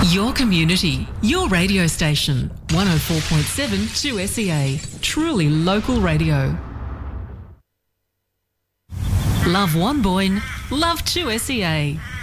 Your community, your radio station. 104.7 2SEA. Truly local radio. Love Wonboyne, love 2SEA.